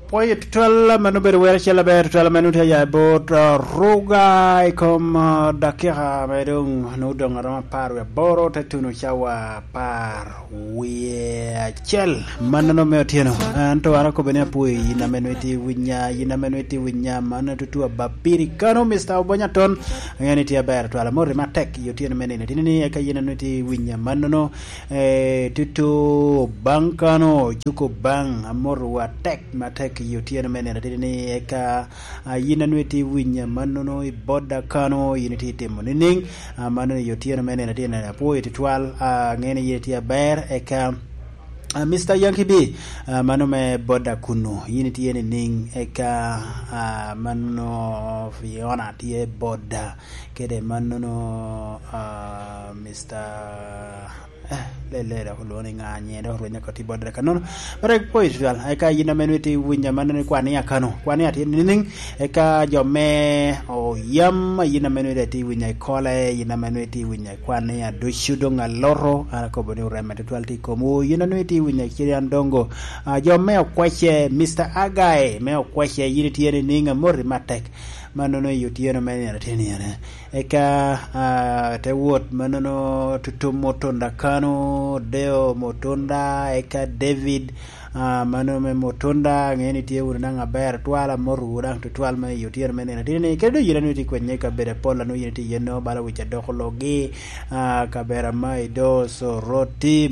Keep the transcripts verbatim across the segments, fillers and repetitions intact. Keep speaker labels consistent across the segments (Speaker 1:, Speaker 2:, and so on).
Speaker 1: poi tutela manu ber wer chela ber tutela manu ta ya bot roga kom dakira medung no dong ram par we boro ta tunu chawa par we chel manano me tieno anto ara ko bene pui ina menweti winya ina menweti winya mana tutu babiri kano Mister Obonyaton ngani tia ber tutela mori matek yo tieno menene tinini ka ina nweti winya manano eh tutu bankano juko bang amor wa tek matek yo tieno menene tinini eka ina nweti winya manano boda kano unity temo nining manano yo tieno menene tinini poi tutwal ngene yetia ber eka Uh, Mister Yankee B uh, mano me boda kuno yini tiene ning eka uh, mano Fiona tie boda kede mano uh, Mister eh le le da holoni nganye da ronya ko ti boda kanon bare poi jwal eka yina menwiti winya mano kwani akano kwani ati ning eka jome o yam yina menwiti ti winya kole yina menwiti winya kwani adushudo ngaloro arako boni uremete twalti komo yina nwiti winya kirian dongo uh, jo meo kwache Mister Agai meo kwache yini tiene ninga mori matek manono yutieno menena teniane eka uh, te wot manono tutu motonda kano deo motonda eka David uh, mano me motonda ngeni tie uranga ber twala moru urang twal me yutieno menena teni kedo yira nuti kwenye ka bere pola no yiti yeno bala wicha dokologi uh, ka bera mai do so roti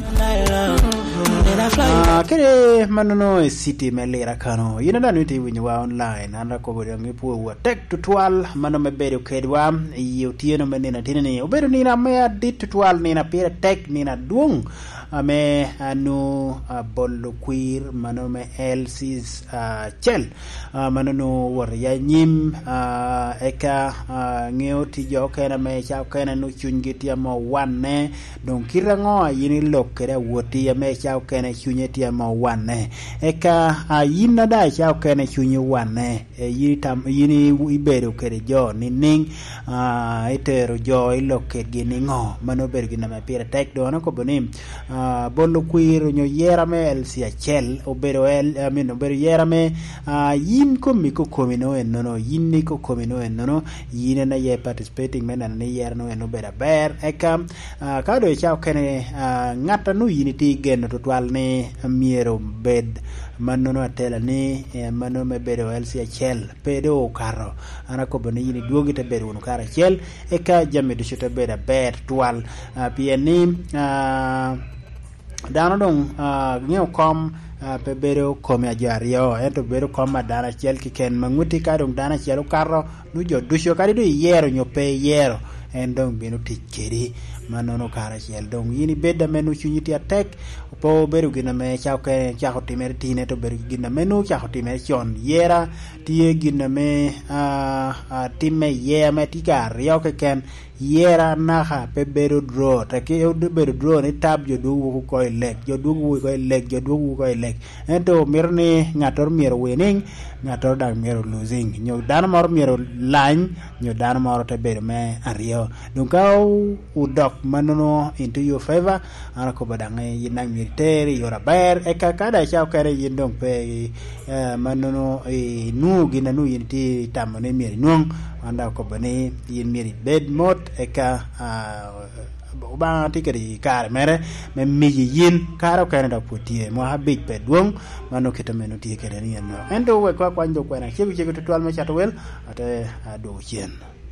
Speaker 1: uh, kede manono city melira kano yina da nuti winyi wa online anda ko bodo ngipu wa tek tutwal mano me bedo kedwa yutieno menena teni obedo ni na me dit tutwal ni na pira tek ni na duong ame anu uh, bollo queer mano me elsis uh, chel uh, mano no war ya nyim uh, eka uh, ngeo ti jo kena me cha kena no chungiti mo wanne don kirango yini lokere woti ya me cha kena chunyeti mo wanne eka uh, yinna da cha kena chunyi wanne e, yini tam yini ibedo kere jo ni ning uh, itero jo iloke gini ngo mano bergi na me pira tek do no ko bonim Uh, bollo queer nyo yerame el si achel obero el amino obero yerame uh, yin komi ko komino en no yin ni ko komino en no yin na ye participating men na yer no en obera ber eka uh, ka do cha kene uh, ngata no unity gen to twal ne miero bed manono atela ni eh, mano me bedo el si achel pedo karo ana ko bani yini duogi te bedo no kara chel eka jamme do chota beda ber twal uh, pieni uh, dano dong uh, ngeo kom uh, pe bedo kom ajario ento bedo kom dana chel ki ken manguti ka dong dana chelo karo nu jo dusho kari do yero nyope yero endong bino tikeri manono kara chel dong yini beda menu chunyiti atek po beru gina me chao ke chao timer tine to beru gina menu chao timer chon yera tie gina me a uh, time ye me tikar yo ke ken yera naha pe beru dro ta ke yo beru dro ni tab jo du ko lek jo du ko lek jo du ko lek ento mirni ngator mir winning ngator dag mir losing nyo dan mor mir line nyo dan mor te beru me ario donc au udok manono into your favor ana ko badange yinang military yora ber e kakada chao kare yindong pe manono e nu gina nu yinti tamone mi nuong anda ko bane yin mi bed mot e ka ba tikari kar mere me mi yin karo kare da putie mo habit pe duong mano kitameno tie kare ni no endo we kwa kwanjo kwena chibi chibi tutwal me chatwel ate do chien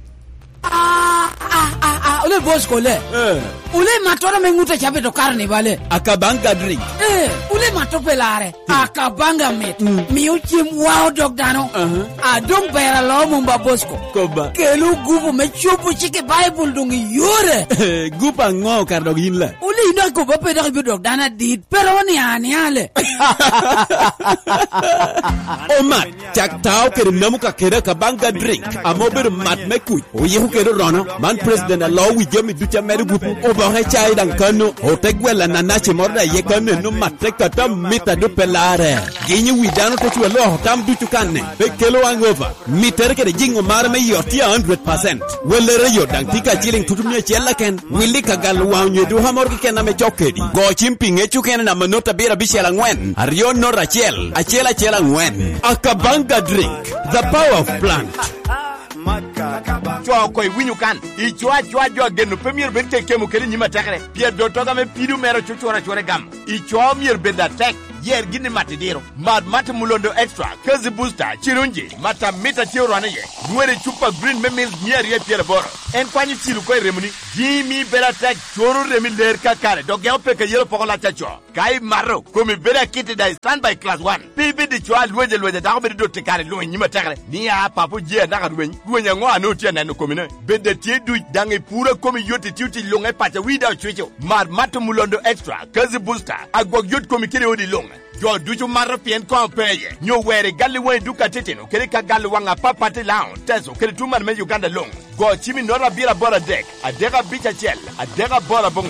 Speaker 2: ah ah ah ah ole Bosco le eh ule matoro menguta chape to carne vale
Speaker 3: akabanga drink
Speaker 2: eh ule matopelare akabanga met mm. mi uchim wow dog dano uh-huh. adong bera lo mumba Bosco
Speaker 3: koba
Speaker 2: kelu gubu me chupu chike bible dungi yore
Speaker 3: gupa ngo kardog yinla
Speaker 2: ule ina ko ba peda bi dog dana dit pero ni ani ale
Speaker 3: o mat tak taw kere namuka kere kabanga drink amober mat me kuy o yehu kere rono man president Allah wije mi ducha meru gupu obo he chai dan kanu o tegwela na nachi morda ye kanu no matreka tam mita do pelare ginyi widano to chulo tam duchu kanne be kelo angova miter ke jingo mar me yoti one hundred percent welere yo dan tika chiling tutumye chela ken willi kagal wanyo du hamor ke na me chokedi go chimping e chuken na manota bira bishela ngwen ario no rachel achela chela ngwen akabanga drink the power of plant
Speaker 4: chwa koy winyu kan I chwa chwa jo genu premier ben te kemu kele nyima takre pier do toga me pidu mero chuchora chore gam I chwa mier ben da tek yer gini matidiro mad mat mulondo extra kazi booster chirunji mata mita tioro anaye duere chupa green memil mier ye pier boro en kwani tilu koy remuni jimi bela tek choro remi ler kakare do geo peke yelo pokola chacho kai maro komi bela kiti da stand by class one bibi di chwa lweje lweje da ko be do tekare lo nyima takre ni ya papu je da ka duwen duwen ngo anu tie na no komine bede tie du dangi pura komi yoti tiuti longa pacha wida chucho mad mat mulondo extra kazi booster agog yot komi kire odi longa jo duju maro pien ko peye nyo were gali we duka teteno kere ka gali wanga papati laun teso kere tuman me Uganda long go chimi nora bira bora deck adega bicha chel adega bora bong